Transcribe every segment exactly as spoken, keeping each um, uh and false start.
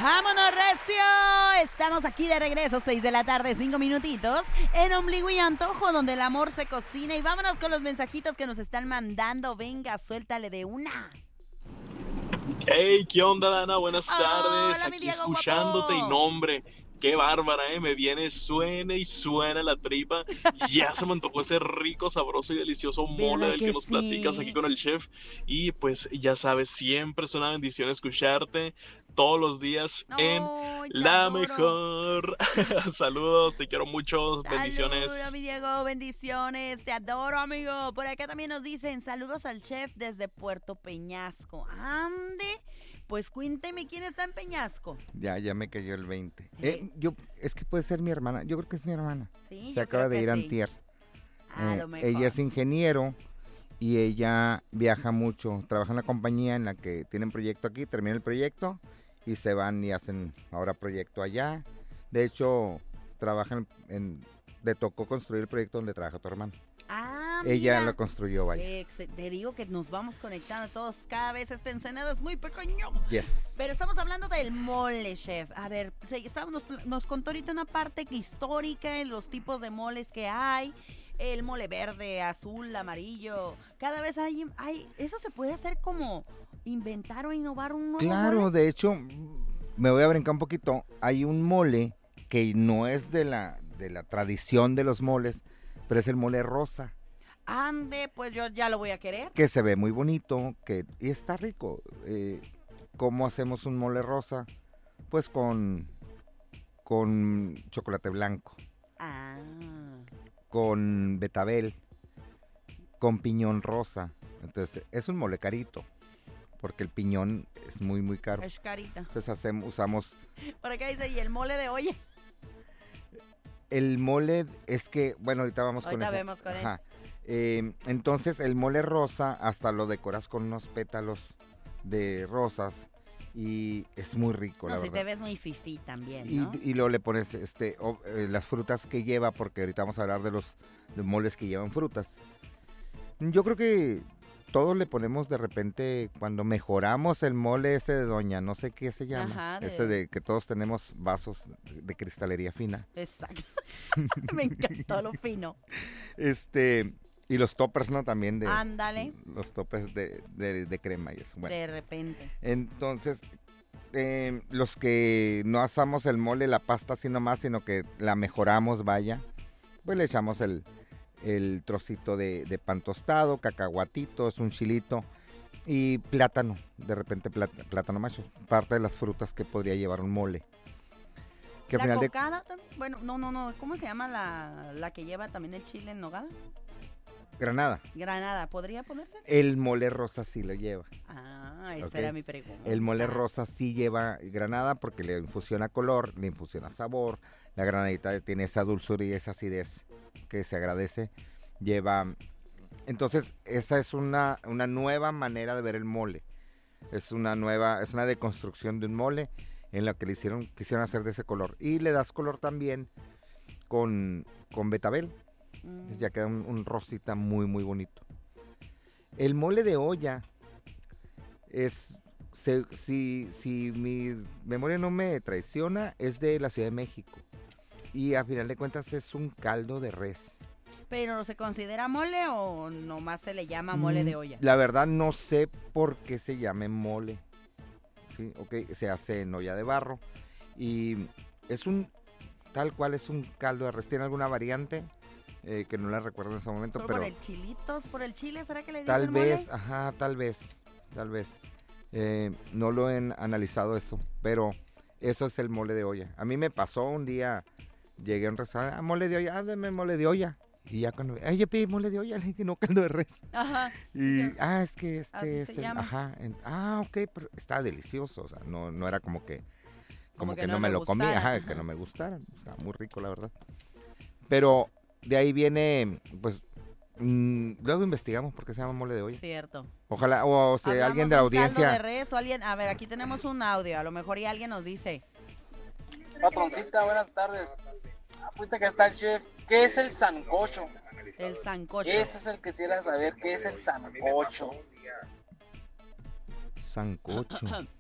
¡Vámonos, recio! Estamos aquí de regreso, seis de la tarde, cinco minutitos, en Ombligo y Antojo, donde el amor se cocina. Y vámonos con los mensajitos que nos están mandando. Venga, suéltale de una. Hey, ¿qué onda, Dana? Buenas tardes. Hola, mi Aquí Diego, escuchándote y guapo. no, hombre, qué bárbara, ¿eh? Me viene, suena y suena la tripa. Ya se me antojó ese rico, sabroso y delicioso mole ¿Verdad del que que nos platicas aquí sí? con el chef. Y pues ya sabes, siempre es una bendición escucharte todos los días en ¡Ay, te La adoro! Mejor. Saludos, te quiero mucho, Saludos, bendiciones. mi Diego, bendiciones, te adoro, amigo. Por acá también nos dicen saludos al chef desde Puerto Peñasco. Ande, pues cuénteme quién está en Peñasco. Ya, ya me cayó el veinte. Eh. Eh, yo, es que puede ser mi hermana, yo creo que es mi hermana. Sí, Se yo acaba creo de que ir sí. antier. A Eh, lo mejor. ella es ingeniero y ella viaja mucho, trabaja en la compañía en la que tienen proyecto aquí, termina el proyecto y se van y hacen ahora proyecto allá. De hecho, trabajan en, le tocó construir el proyecto donde trabaja tu hermano. Ah, Ella mira. lo construyó, vaya. Ex- te digo que nos vamos conectando todos. Cada vez este Ensenada es muy pequeño. Yes. Pero estamos hablando del mole, chef. A ver, se- estamos- nos, pl- nos contó ahorita una parte histórica en los tipos de moles que hay. El mole verde, azul, amarillo. Cada vez hay, hay... ¿Eso se puede hacer como inventar o innovar un nuevo Claro, mole? de hecho, me voy a brincar un poquito. Hay un mole que no es de la, de la tradición de los moles, pero es el mole rosa, Ande, pues yo ya lo voy a querer. que se ve muy bonito, que y está rico. Eh, ¿Cómo hacemos un mole rosa? Pues con, con chocolate blanco, Ah, con betabel, con piñón rosa. Entonces, es un mole carito, porque el piñón es muy, muy caro. es carita. Entonces, hacemos, usamos... Por acá dice, ¿y el mole de olla? El mole es que, bueno, ahorita vamos Ahorita con eso. vemos con Ajá. Eh, entonces, el mole rosa, hasta lo decoras con unos pétalos de rosas y es muy rico, No, la si verdad. te ves muy fifí también, Y, ¿no? y luego le pones este, o- eh, las frutas que lleva, porque ahorita vamos a hablar de los de moles que llevan frutas. Yo creo que todos le ponemos de repente, cuando mejoramos el mole ese de doña, no sé qué se llama, Ajá, de- ese de que todos tenemos vasos de cristalería fina. Exacto. Me encantó lo fino. Este, y los toppers, ¿no? También de... Ándale. Los toppers de, de- de crema y eso. Bueno, De repente. entonces, eh, los que no asamos el mole, la pasta así nomás, sino que la mejoramos, vaya, pues le echamos el, el trocito de, de pan tostado, cacahuatitos, un chilito y plátano, de repente plát- plátano macho, parte de las frutas que podría llevar un mole. Que al ¿La final de cocada también? Bueno, no, no, no. ¿Cómo se llama la, la que lleva también el chile en nogada? Granada, Granada. ¿Podría ponerse? el mole rosa sí lo lleva. Ah, esa Ok. era mi pregunta. El mole rosa sí lleva granada porque le infusiona color, le infusiona sabor. La granadita tiene esa dulzura y esa acidez que se agradece. Lleva... Entonces, esa es una, una nueva manera de ver el mole. Es una nueva, es una deconstrucción de un mole en la que le hicieron, quisieron hacer de ese color. Y le das color también con, con betabel. Mm. Ya queda un, un rosita muy, muy bonito. El mole de olla es, se- si, si mi memoria no me traiciona, es de la Ciudad de México. Y a final de cuentas es un caldo de res. ¿Pero se considera mole o nomás se le llama mole de olla? Mm, La verdad no sé por qué se llame mole. Sí, ok, se hace en olla de barro. Y es un, tal cual es un caldo de res. ¿Tiene alguna variante? Eh, que no la recuerdo en ese momento, ¿Solo pero... por el chilitos, por el chile? ¿Será que le dicen Tal mole? vez, ajá, tal vez, tal vez. Eh, no lo he analizado eso, pero eso es el mole de olla. A mí me pasó un día, llegué a un restaurante, ah, mole de olla, ah, dame mole de olla. Y ya cuando, ay, yo pedí mole de olla, le dije, no, caldo de res. Ajá. Y, Ya. ah, es que Así este es se el, llama. ajá, en- ah, ok, pero está delicioso, o sea, no, no era como que, Como como, que, que no, no me le lo comí, gustara, ajá, ajá. que no me gustara, está muy rico, la verdad. Pero de ahí viene, pues, mm, luego investigamos por qué se llama mole de olla. Cierto. Ojalá, o, si Hablamos alguien de la un caldo audiencia. de res o alguien, a ver, aquí tenemos un audio, a lo mejor y alguien nos dice. Patroncita, buenas tardes. Apuesta que está el chef. ¿Qué es el sancocho? El sancocho. Ese es el que quisiera saber. ¿Qué es el sancocho? Sancocho.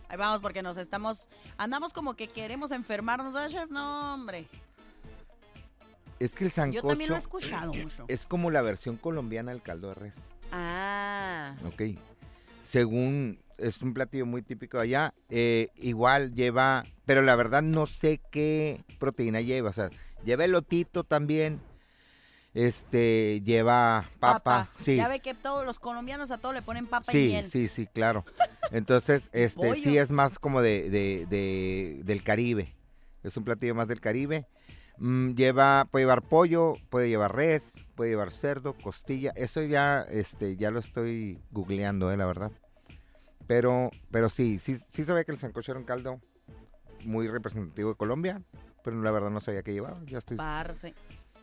Ahí vamos, porque nos estamos, andamos como que queremos enfermarnos, ¿verdad, chef? No, hombre. Es que el sancocho Yo también lo he escuchado mucho. es como la versión colombiana del caldo de res. Ah. Ok. Según, es un platillo muy típico de allá. Eh, igual lleva, pero la verdad no sé qué proteína lleva. O sea, lleva elotito también. Este, lleva papa. Papa. Sí. Ya ve que todos los colombianos a todo le ponen papa y Sí, miel. sí, sí, claro. Entonces, este, Pollo. sí es más como de, de, de- del Caribe. Es un platillo más del Caribe. Mm, lleva, puede llevar pollo, puede llevar res, puede llevar cerdo, costilla. Eso ya, este, ya lo estoy googleando, eh, la verdad. Pero, pero sí, sí, sí sabía que el sancocho era un caldo muy representativo de Colombia, pero la verdad no sabía qué llevaba. Ya estoy. Parce.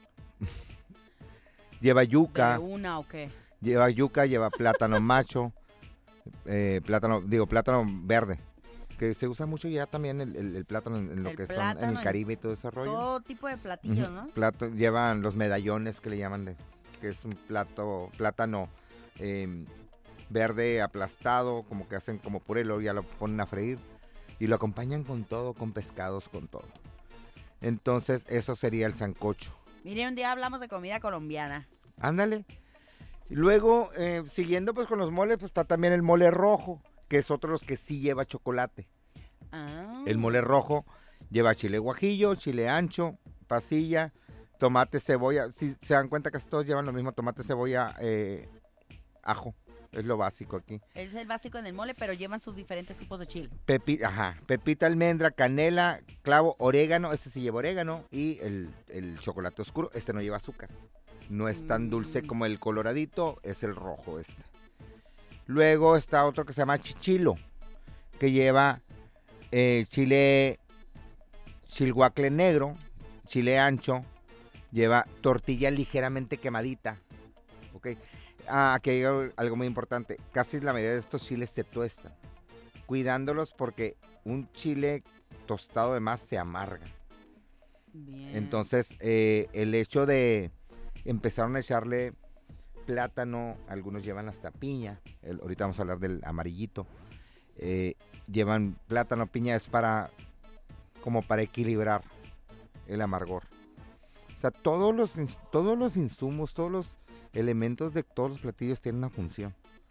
Lleva ¿De yuca, una o qué? lleva yuca, lleva plátano macho, eh, plátano, digo, plátano verde, que se usa mucho ya también el, el- el plátano en, en lo El que son plátano en en el Caribe y todo ese rollo. Todo tipo de platillos, Ujú. ¿no? Plato, llevan los medallones que le llaman, de, que es un plato, plátano eh, verde aplastado, como que hacen como puré, luego ya lo ponen a freír y lo acompañan con todo, con pescados, con todo. Entonces, eso sería el sancocho. Mire, un día hablamos de comida colombiana. Ándale. Y luego, eh, siguiendo pues con los moles, pues está también el mole rojo, que es otro de los que sí lleva chocolate. Ah. El mole rojo lleva chile guajillo, chile ancho, pasilla, tomate, cebolla. Si se dan cuenta, casi todos llevan lo mismo: tomate, cebolla, eh, ajo. Es lo básico aquí. Es el básico en el mole, pero llevan sus diferentes tipos de chile. Pepi, ajá, pepita, almendra, canela, clavo, orégano. Este sí lleva orégano. Y el, el chocolate oscuro, este no lleva azúcar. No es tan dulce Mm. como el coloradito, es el rojo este. Luego está otro que se llama chichilo, que lleva eh, chile, chilhuacle negro, chile ancho, lleva tortilla ligeramente quemadita. Ok. Ah, aquí hay algo algo muy importante. Casi la mayoría de estos chiles se tuestan, cuidándolos porque un chile tostado de más se amarga. Bien. Entonces, eh, el hecho de empezaron a echarle plátano, algunos llevan hasta piña, el- ahorita vamos a hablar del amarillito, eh, llevan plátano, piña, es para, como para equilibrar el amargor. O sea, todos los, ins- todos los insumos, todos los elementos de todos los platillos tienen una función.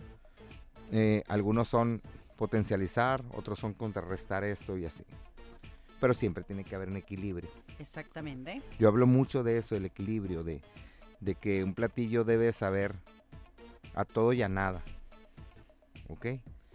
Eh, algunos son potencializar, otros son contrarrestar esto y así. Pero siempre tiene que haber un equilibrio. Exactamente. Yo hablo mucho de eso, el equilibrio, de, de que un platillo debe saber a todo y a nada. ¿Ok?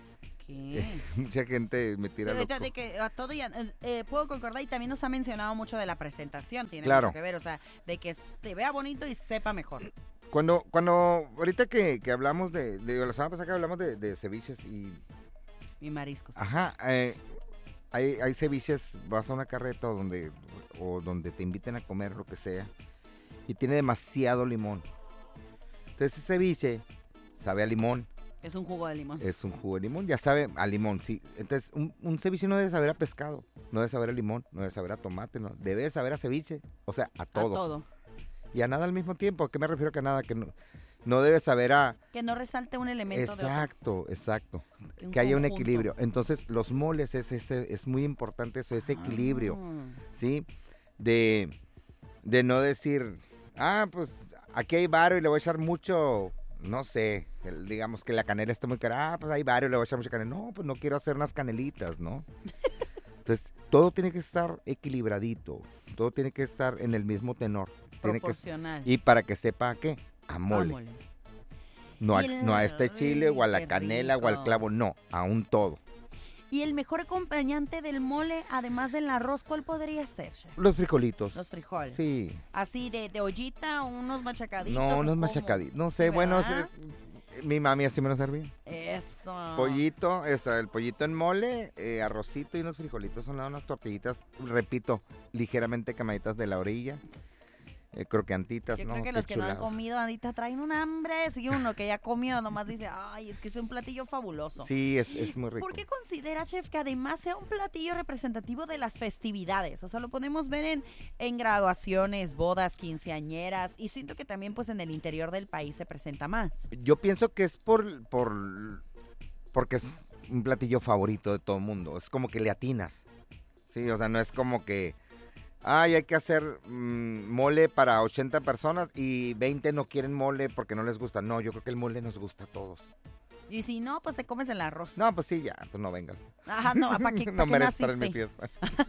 ¿Qué? Mucha gente me Sí, tira ahorita loco. de que a todo ya, eh, eh, puedo concordar, y también nos ha mencionado mucho de la presentación, tiene Claro. mucho que ver, o sea, de que se vea bonito y sepa mejor. Cuando, cuando, ahorita que, que hablamos de, de, la semana pasada que hablamos de, de ceviches y, Y mariscos. ajá, eh, hay, hay ceviches, vas a una carreta o donde, o donde te inviten a comer, lo que sea, y tiene demasiado limón. Entonces ese ceviche sabe a limón. Es un jugo de limón. Es un jugo de limón, ya sabe a limón, sí. Entonces, un, un ceviche no debe saber a pescado, no debe saber a limón, no debe saber a tomate, no. Debe saber a ceviche, o sea, a todo. A todo. Y a nada al mismo tiempo. ¿A qué me refiero que a nada? Que no, no debe saber a... Que no resalte un elemento de otro. Exacto, exacto. Que un Que haya un conjunto. equilibrio. Entonces, los moles, es, ese, es muy importante eso, ese equilibrio, Ah. ¿sí? De, de no decir, ah, pues aquí hay varo y le voy a echar mucho, no sé, el- digamos que la canela está muy cara, ah, pues hay varo y le voy a echar mucha canela. No, pues no quiero hacer unas canelitas, ¿no? Entonces, todo tiene que estar equilibradito, todo tiene que estar en el mismo tenor. Tiene que, Proporcional. y para que sepa a qué, a Ah, mole. mole. No a, Y el- no a este chile o a Ay, la qué canela o al rico. clavo, no, a un todo. Y el mejor acompañante del mole, además del arroz, ¿cuál podría ser, chef? Los frijolitos. Los frijoles. Sí. Así de, de ollita, unos machacaditos. No, ¿o unos cómo? machacaditos. No sé, bueno, ¿Verdad? es- mi mami así me lo servía. Eso. Pollito, esa, el pollito en mole, eh, arrocito y unos frijolitos, son unas tortillitas, repito, ligeramente quemaditas de la orilla, eh, croqueantitas, Yo ¿no? creo que Qué los que no han chulada. comido ahorita traen un hambre. Si uno que ya comió nomás dice, ay, es que es un platillo fabuloso. Sí, es, es muy rico. ¿Por qué considera, chef, que además sea un platillo representativo de las festividades? O sea, lo podemos ver en, en graduaciones, bodas, quinceañeras, y siento que también pues en el interior del país se presenta más. Yo pienso que es por, por, porque es un platillo favorito de todo el mundo. Es como que le atinas. Sí, o sea, no es como que, ay, hay que hacer mmm, mole para ochenta personas y veinte no quieren mole porque no les gusta. No, yo creo que el mole nos gusta a todos. Y si no, pues te comes el arroz. No, pues sí, ya, pues no vengas. Ajá, no, ¿para qué, no pa qué mereces estar naciste? en mi fiesta.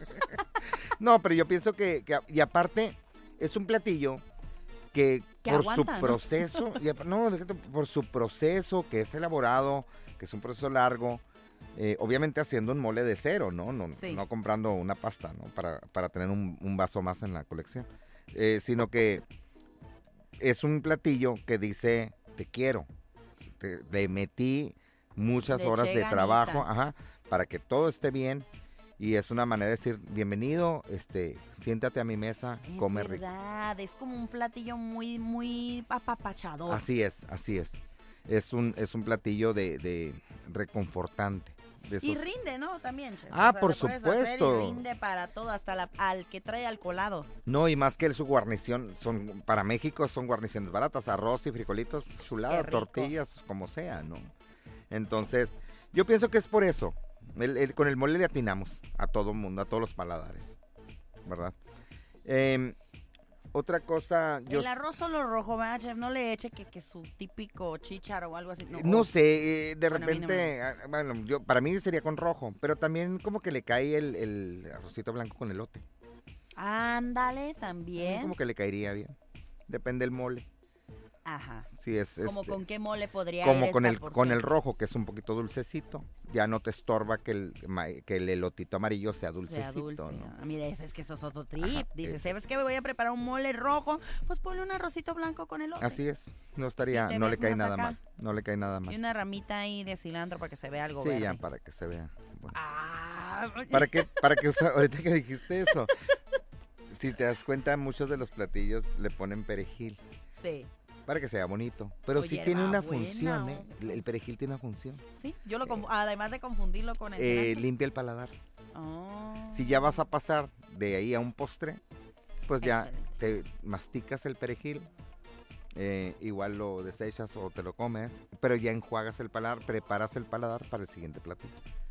No, pero yo pienso que, que, y aparte, es un platillo que, que por aguanta, su ¿no? proceso, y, no, déjate, por su proceso, que es elaborado, que es un proceso largo, eh, obviamente haciendo un mole de cero, ¿no? No, Sí. no comprando una pasta, ¿no? Para, para tener un, un vaso más en la colección. Eh, sino que es un platillo que dice, te quiero. Te, le metí muchas Le horas eché de ganitas. trabajo, ajá, para que todo esté bien. Y es una manera de decir, bienvenido, este, siéntate a mi mesa, Es come rico. verdad, es como un platillo muy, muy apapachador. Así es, así es. Es un, es un platillo de, de reconfortante. De Y esos- rinde, ¿no? También, chef. Ah, O sea, por le puedes hacer supuesto. Y rinde para todo, hasta la, al que trae al colado. No, y más que su guarnición, son para México son guarniciones baratas, arroz y frijolitos, chulada, Qué rico. tortillas, pues, como sea, ¿no? Entonces, yo pienso que es por eso. El- el- con el mole le atinamos a todo el mundo, a todos los paladares, ¿verdad? Eh, otra cosa, yo El arroz solo rojo, ¿verdad, chef? No le eche que, que su típico chícharo o algo así. no, no o- sé, eh, de Bueno, a mí no repente, ah, bueno, yo para mí sería con rojo, pero también como que le cae el, el arrocito blanco con elote. Ándale, también. Como que le caería bien. Depende del mole. Ajá. Sí, es, Como este, con qué mole podría como ir con esta el porción. con el rojo, que es un poquito dulcecito. Ya no te estorba que el ma- que el elotito amarillo sea dulcecito, Sea dulce. ¿no? Ah, mira, ese es que eso es otro trip. Ajá, Dice, ese ¿sabes es. qué? Voy a preparar un mole rojo. Pues ponle un arrocito blanco con elote. Así es. No estaría, Y te no le ves cae más nada acá. mal. No le cae nada Y mal. una ramita ahí de cilantro para que se vea algo Sí, verde. ya para que se vea. Bueno. Ah, Para que para que usa- ahorita que dijiste eso. Si te das cuenta, muchos de los platillos le ponen perejil sí, para que sea bonito, pero O sí tiene una hierbabuena, función, o- ¿eh? El el perejil tiene una función. sí. Yo lo confu- además de confundirlo con el Eh, cilantro. limpia el paladar. Oh. Si ya vas a pasar de ahí a un postre, pues ya Excelente. te masticas el perejil, eh, igual lo desechas o te lo comes, pero ya enjuagas el paladar, preparas el paladar para el siguiente platillo.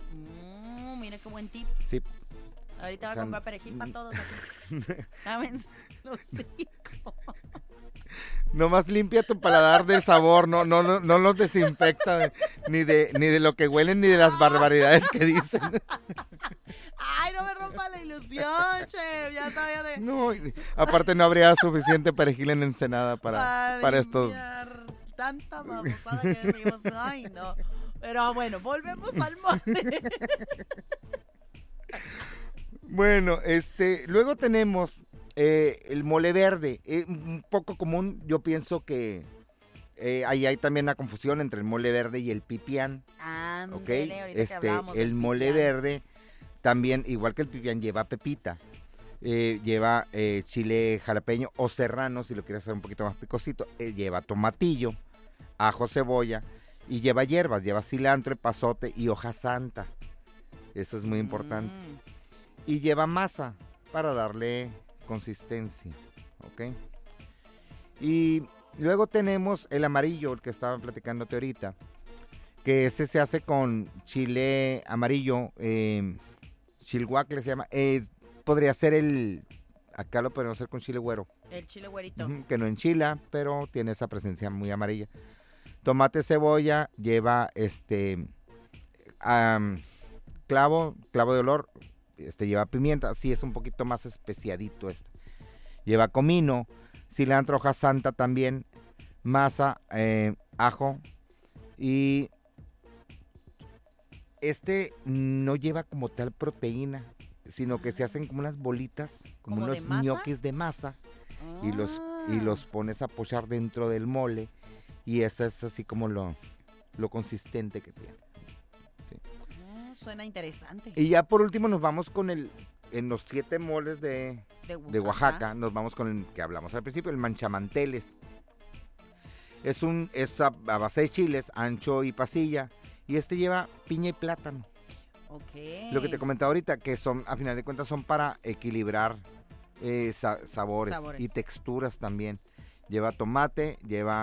Mm, mira qué buen tip. Sí, Ahorita O voy sea, a comprar perejil para todos aquí. Dame los cinco. nomás limpia tu paladar del sabor, no, no, no, no los desinfecta de- ni de, ni de lo que huelen ni de las barbaridades que dicen. Ay, no me rompa la ilusión, chef. Ya sabía de... No, y aparte no habría suficiente perejil en Ensenada para, para estos. limpiar tanta babosada que decimos. Ay, no. Pero bueno, volvemos al mole. Bueno, este, luego tenemos eh, el mole verde, eh, un poco común. Yo pienso que eh, ahí hay también una confusión entre el mole verde y el pipián, ¿ok? Ándele, ahorita que Este, hablábamos del el mole pipián. verde también, igual que el pipián, lleva pepita, eh, lleva eh, chile jalapeño o serrano, si lo quieres hacer un poquito más picosito, eh, lleva tomatillo, ajo, cebolla y lleva hierbas, lleva cilantro, epazote y hoja santa. Eso es muy importante. Mm. Y lleva masa para darle consistencia, ¿ok? Y luego tenemos el amarillo, el que estaba platicándote ahorita, que este se hace con chile amarillo, eh, chilhuacle se llama, eh, podría ser el, acá lo podemos hacer con chile güero, El chile güerito. ujú, que no enchila, pero tiene esa presencia muy amarilla. Tomate, cebolla, lleva este, am, clavo, clavo de olor, este lleva pimienta, sí es un poquito más especiadito este. Lleva comino, cilantro, hoja santa también, masa, eh, ajo y este no lleva como tal proteína, sino que se hacen como unas bolitas, como ¿Como de unos masa? ñoquis de masa y los y Ah. los pones a pochar dentro del mole y eso es así como lo, lo consistente que tiene. Sí. Ah, suena interesante. Y ya por último nos vamos con el, en los siete moles de, De de Oaxaca, nos vamos con el que hablamos al principio, el manchamanteles. Es un es a, a base de chiles, ancho y pasilla, y este lleva piña y plátano. Ok. Lo que te comentaba ahorita, que son, a final de cuentas, son para equilibrar eh, sa- sabores, Sabores. y texturas también. Lleva tomate, lleva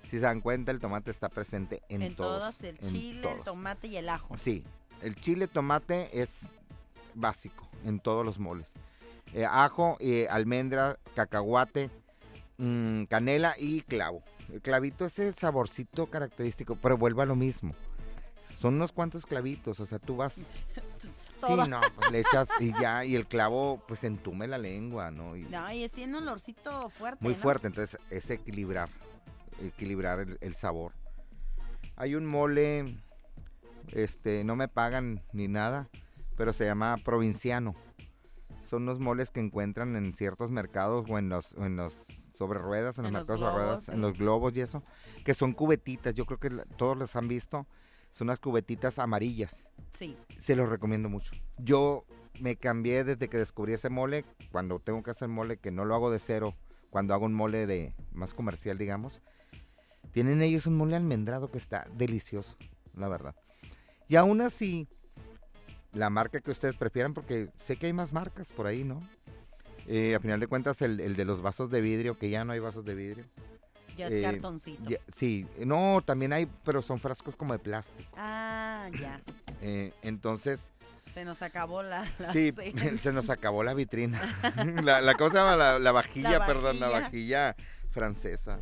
Si se dan cuenta, el tomate está presente en, En todos. todos, el en chile, el todos. tomate y el ajo. Sí, el chile tomate es básico en todos los moles. Eh, ajo, eh, almendra, cacahuate, mmm, canela y clavo. El clavito es el saborcito característico, pero vuelve a lo mismo. Son unos cuantos clavitos, o sea, tú vas... Toda. Sí, no, pues le echas y ya, y el clavo pues entume la lengua, ¿no? Y No, y es- tiene un olorcito fuerte, muy ¿no? fuerte, entonces es equilibrar, equilibrar el, el sabor. Hay un mole, este, no me pagan ni nada, pero se llama provinciano. Son unos moles que encuentran en ciertos mercados o en los, o en los sobre ruedas, en, En los los mercados sobre globos, ruedas, sí. en los globos y eso, que son cubetitas, yo creo que la- todos los han visto, son unas cubetitas amarillas. Sí. Se los recomiendo mucho. Yo me cambié desde que descubrí ese mole, cuando tengo que hacer mole, que no lo hago de cero, cuando hago un mole de más comercial, digamos. Tienen ellos un mole almendrado que está delicioso, la verdad. Y aún así, la marca que ustedes prefieran, porque sé que hay más marcas por ahí, ¿no? Eh, a final de cuentas, el, el de los vasos de vidrio, que ya no hay vasos de vidrio. Ya es Eh, cartoncito. ya- sí, no, también hay, pero son frascos como de plástico. Ah, ya. Eh, entonces... Se nos acabó la, la Sí, cena. se nos acabó la vitrina. La, la cosa se llama la, la vajilla, La perdón, la vajilla. vajilla francesa.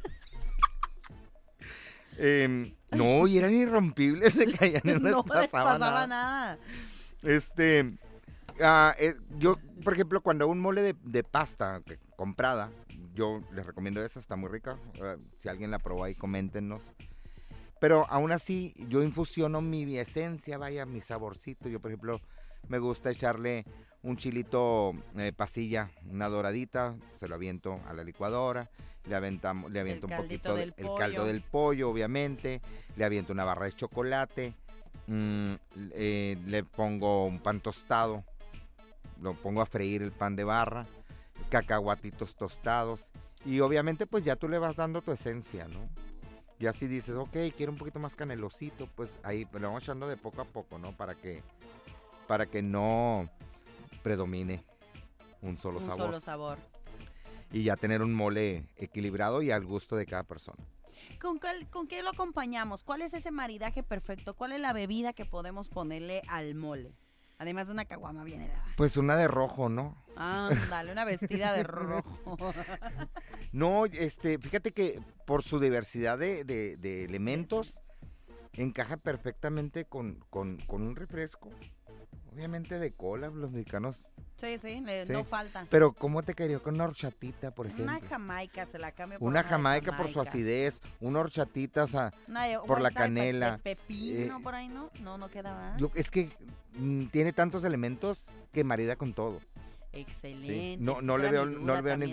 Em, no, y eran irrompibles, se caían y no, no les pasaba, les pasaba nada. nada. Este, ah, eh, yo, por ejemplo, cuando hago un mole de, de pasta que- comprada, yo les recomiendo esa, está muy rica. Eh, si alguien la probó ahí, coméntenos. Pero aún así, yo infusiono mi esencia, vaya, mi saborcito. Yo, por ejemplo, me gusta echarle un chilito eh, pasilla, una doradita, se lo aviento a la licuadora, le, aventamos, le aviento un caldito poquito del del el caldo pollo. del pollo, obviamente, le aviento una barra de chocolate, mm, eh, le pongo un pan tostado, lo pongo a freír el pan de barra, cacahuatitos tostados, y obviamente pues ya tú le vas dando tu esencia, ¿no? Y así dices, ok, quiero un poquito más canelosito, pues ahí lo vamos echando de poco a poco, ¿no? Para que, para que no predomine un solo Un sabor. solo sabor. Y ya tener un mole equilibrado y al gusto de cada persona. ¿Con, cuál- ¿Con qué lo acompañamos? ¿Cuál es ese maridaje perfecto? ¿Cuál es la bebida que podemos ponerle al mole? Además de una caguama bien helada. Pues una de rojo, ¿no? Ándale, una vestida de rojo. No, este, fíjate que por su diversidad de, de- de elementos, encaja perfectamente con, con- con un refresco. Obviamente de cola, los mexicanos. Sí, sí, le- Sí. no falta. Pero ¿cómo te quería con una horchatita, por ejemplo? Una jamaica, se la cambio por Una de jamaica por su acidez, una horchatita, o sea, Una de- por la otra de pe- canela, de pepino eh, por ahí, ¿no? No, no queda mal. yo- es que mm, tiene tantos elementos que marida con todo. Excelente. Sí. No, es que no esa le era veo, mi no duda le veo también.